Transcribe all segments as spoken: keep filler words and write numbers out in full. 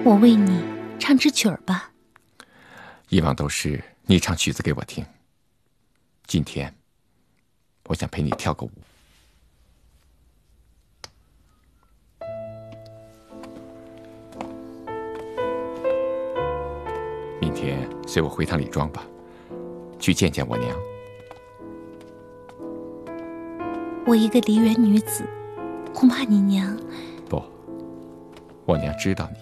我为你唱支曲儿吧。 以往都是你唱曲子给我听，今天我想陪你跳个舞。明天随我回趟李庄吧，去见见我娘。 我一个梨园女子，恐怕你娘…… 不，我娘知道你，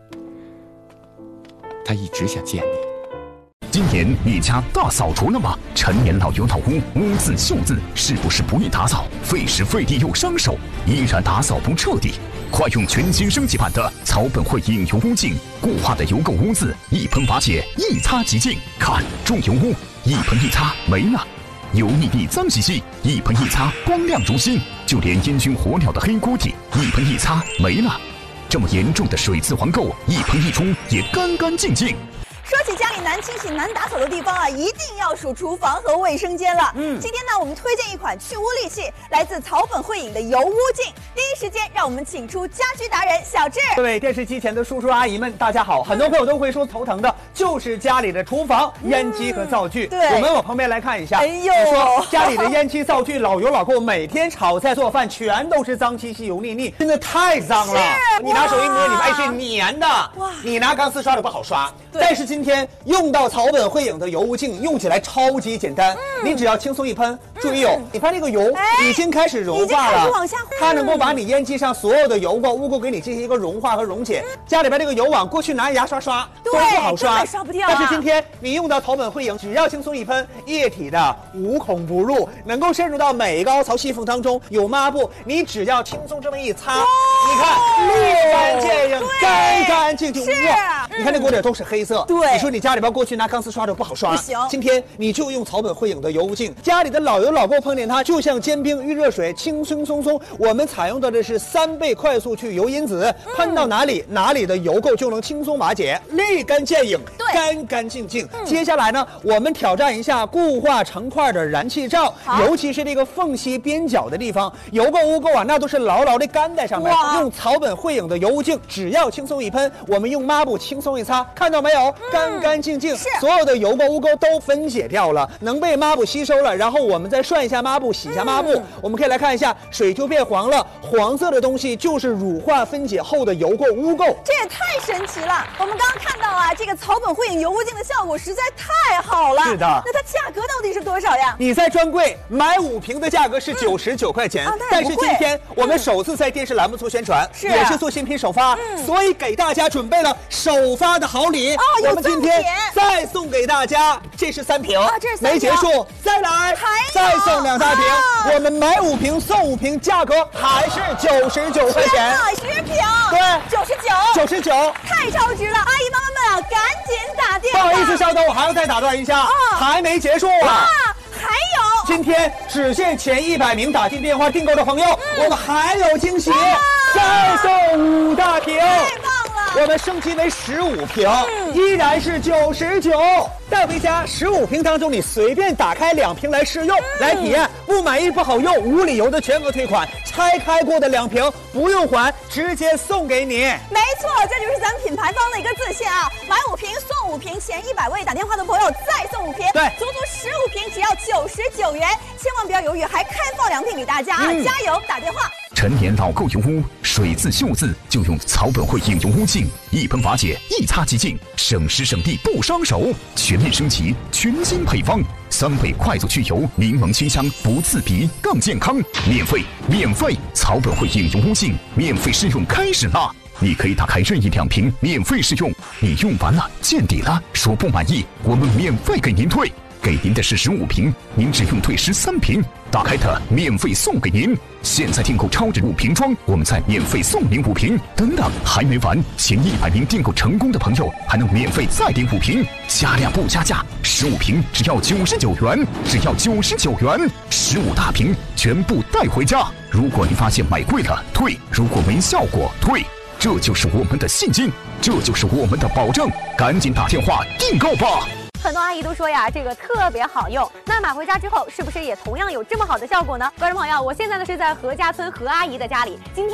她一直想见你。 今年你家大扫除了吗？陈年老油老屋，污渍锈渍，是不是不易打扫，费时费力又伤手，依然打扫不彻底？快用全新升级版的草本汇影油污净，固化的油垢污渍一喷瓦解，一擦即净。看，重油污一喷一擦没了，油腻腻脏兮兮，一喷一擦光亮如新。就连烟熏火燎的黑锅底，一喷一擦没了。这么严重的水渍黄垢，一喷一冲也干干净净。 说起家里难清洗、难打扫的地方啊，一定要数厨房和卫生间了。嗯，今天呢，我们推荐一款去污利器，来自草本汇影的油污净。第一时间，让我们请出家居达人小智。 各位电视机前的叔叔阿姨们，大家好！很多朋友都会说头疼的就是家里的厨房、嗯、烟机和灶具。 对， 我们往旁边来看一下。 哎呦， 说家里的烟机、灶具老油老垢，每天炒菜做饭全都是脏兮兮、油腻腻，真的太脏了。你拿手一摸，你发现是粘的。哇，你拿钢丝刷的不好刷。但是今天用到草本汇影的油污净，用起来超级简单。嗯、你只要轻松一喷，注意哦，你看这个油已经开始融化了， 往下， 它能够把你烟机上所有的油垢、污垢给你进行一个融化和溶解。嗯、家里边这个油网，过去拿牙刷刷都不好刷， 刷不掉、啊。 但是今天你用到草本汇影，只要轻松一喷，液体的无孔不入，能够渗入到每一个凹槽细缝当中。有抹布，你只要轻松这么一擦，你看立竿见影，干干净净。哇，你看这锅底都是黑色。 对， 你说你家里边过去拿钢丝刷的不好刷， 不行。今天你就用草本汇影的油污净，家里的老油老垢碰见它，就像坚冰遇热水，轻轻松松。我们采用的的是三倍快速去油因子，喷到哪里，哪里的油垢就能轻松瓦解，立竿见影，干干净净。嗯、接下来呢，我们挑战一下固化成块的燃气灶，尤其是这个缝隙边角的地方，油垢污垢啊，那都是牢牢的干在上面。用草本汇影的油污净，只要轻松一喷，我们用抹布轻松一擦，看到没有？干干净净，所有的油垢污垢都分解掉了，能被抹布吸收了。然后我们再涮一下抹布，洗一下抹布，嗯、我们可以来看一下，水就变黄了。黄色的东西就是乳化分解后的油垢污垢。 这也太神奇了！我们刚刚看到啊，这个草本汇影油污净的效果实在太好了。 是的， 那它价格到底是多少呀？ 你在专柜买五瓶的价格是九十九块钱，嗯啊、但是今天我们首次在电视栏目做宣传， 是、 也是做新品首发，嗯、所以给大家准备了首发的好礼。 哦， 我们今天再送给大家，这是三瓶， 啊、这是三瓶没结束，再来，再送两大瓶。啊、我们买五瓶送五瓶，价格还是九十九块钱。 十瓶， 对， 九十九， 九十九， 太超值了！阿姨妈妈们啊，赶紧打电话。 不好意思，稍等，我还要再打断一下，哦、还没结束啊。 啊还有， 今天只限前一百名打进电话订购的朋友，嗯、我们还有惊喜，再送五大瓶， 太棒了！ 我们升级为十五瓶，嗯、依然是九十九。带回家十五瓶当中，你随便打开两瓶来试用，嗯、来体验。不满意不好用，无理由的全额退款。拆开过的两瓶不用还，直接送给你。 没错，这就是咱们品牌方的一个自信啊！买五瓶送五瓶，前一百位打电话的朋友再送五瓶， 对， 足足十五瓶，只要九十九元。千万不要犹豫，还开放两瓶给大家啊！嗯、加油，打电话。 陈年老垢油污，水渍锈渍就用草本汇影油污净，一喷瓦解，一擦即净，省时省力不伤手。全面升级，全新配方，三倍快速去油，柠檬清香不刺鼻，更健康。免费，免费，草本汇影油污净免费试用开始啦！你可以打开任意两瓶免费试用，你用完了见底了，说不满意，我们免费给您退。给您的是十五瓶，您只用退十三瓶，打开它免费送给您。现在订购超值五瓶装，我们再免费送您五瓶。等等，还没完，前一百名订购成功的朋友还能免费再领五瓶，加量不加价，十五瓶只要九十九元，只要九十九元，十五大瓶全部带回家。如果您发现买贵了退，如果没效果退，这就是我们的信心，这就是我们的保证，赶紧打电话订购吧。 很多阿姨都说呀，这个特别好用。那买回家之后，是不是也同样有这么好的效果呢？观众朋友，我现在呢是在何家村何阿姨的家里，今天。